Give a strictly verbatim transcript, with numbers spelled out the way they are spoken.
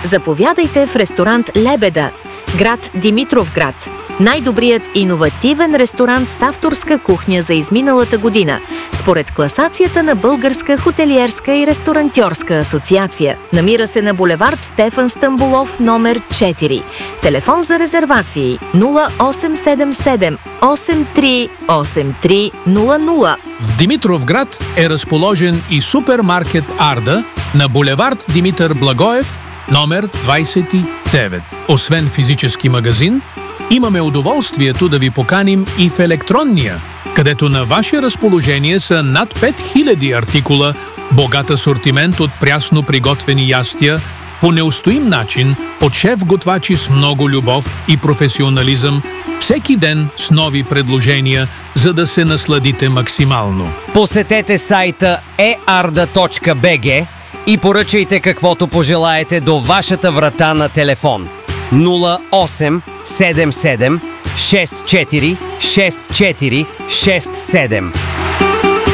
Заповядайте в ресторант Лебеда, град Димитровград. Най-добрият иновативен ресторант с авторска кухня за изминалата година, според класацията на Българска хотелиерска и ресторантьорска асоциация. Намира се на булевард Стефан Стамболов, номер четири. Телефон за резервации нула осем седем седем осем три осем три нула нула. В Димитровград е разположен и супермаркет Арда на булевард Димитър Благоев, номер двадесет и девет. Освен физически магазин, имаме удоволствието да ви поканим и в електронния, където на ваше разположение са над пет хиляди артикула, богат асортимент от прясно приготвени ястия, по неустоим начин, от шеф-готвачи с много любов и професионализъм, всеки ден с нови предложения, за да се насладите максимално. Посетете сайта е арда точка би джи и поръчайте каквото пожелаете до вашата врата на телефон нула осем седем седем шест четири шест четири шест седем.